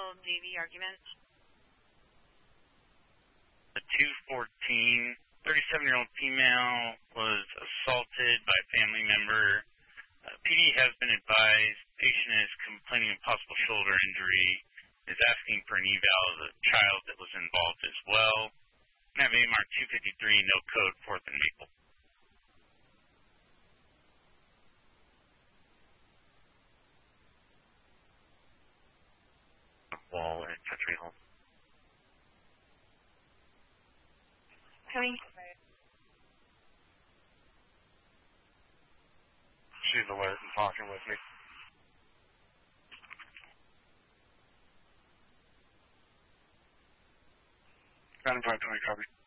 potential DV argument. A 37-year-old female was assaulted by a family member. PD has been advised. Patient is complaining of possible shoulder injury, is asking for an eval of the child that was involved as well. I have AMR 253, no code, 4th and Maple. Wall and Country Home. Coming. She's alert and talking with me. 9520, copy.